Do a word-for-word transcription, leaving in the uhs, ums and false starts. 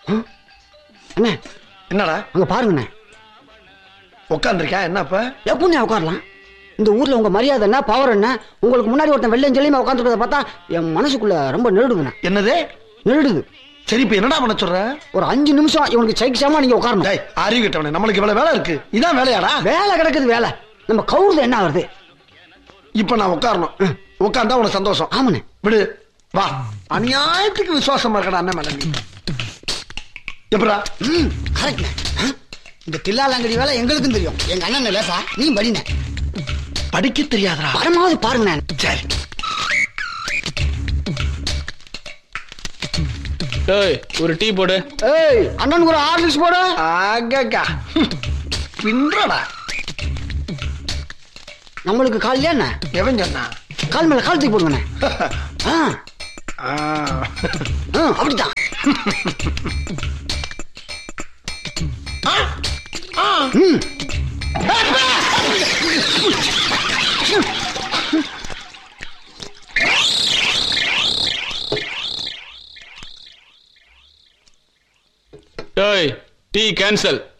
அண்ணே என்னடா அங்க பாருங்கண்ணே. உட்காந்துருக்கா என்னப்ப? எப்படிண்ணே உட்காரலாம்? இந்த ஊர்ல உங்க மரியாதை என்ன, பவர் என்ன? உங்களுக்கு முன்னாடி ஒருத்தன் வெள்ளையும் சொல்லியுமா உட்காந்துருக்கத பார்த்தா என் மனசுக்குள்ள ரொம்ப நெருடுதுண்ணே. என்னது நெருடுது? சரி இப்ப என்னடா பண்ண சொல்ற? ஒரு அஞ்சு நிமிஷம் இவனுக்கு சைக்கிசாமா நீங்க உட்காரணும். அறிவு கிட்டவனே, நம்மளுக்கு இவ்வளவு வேலை இருக்கு. இதான் வேலையாடா? வேலை கிடக்குது வேலை. நம்ம கவுருது என்ன ஆகுது? இப்ப நான் உட்காரணும். உட்கார்ந்தா உனக்கு சந்தோஷம். ஆமாண்ணே. விடு வா. அநியாயத்துக்கு விசுவாசமா இருக்கடா அண்ணன் மேல நீ. எப்படா? ம் கரெக்ட்ண்ணே. இந்த தில்லாலங்கடி வேலை எங்களுக்கும் தெரியும். எங்க அண்ணன் லேசா நீ படிண்ணே. படிக்க தெரியாதா? பரமாவது பாருங்கண்ணே. சரி. ஏய் ஒரு டீ போடு. ஏய் அண்ணனுக்கு ஒரு ஹார்லிக்ஸ் போடு. ஆகா பின்றடா. நம்மளுக்கு கால் என்ன? எவன் சொன்னா? கால் மேல கால் தூக்கி போடுங்கண்ணே. அப்படித்தான். ஏய் டீ கேன்சல்.